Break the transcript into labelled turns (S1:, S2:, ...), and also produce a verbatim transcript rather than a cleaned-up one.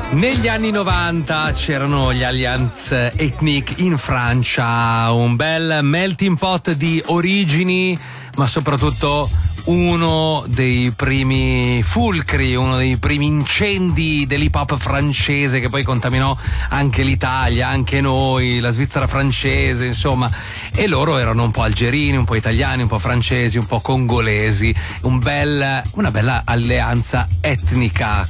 S1: Negli anni novanta c'erano gli Alliance Ethniques in Francia, un bel melting pot di origini, ma soprattutto uno dei primi fulcri, uno dei primi incendi dell'hip hop francese che poi contaminò anche l'Italia, anche noi, la Svizzera francese, insomma. E loro erano un po' algerini, un po' italiani, un po' francesi, un po' congolesi, un bel, una bella alleanza etnica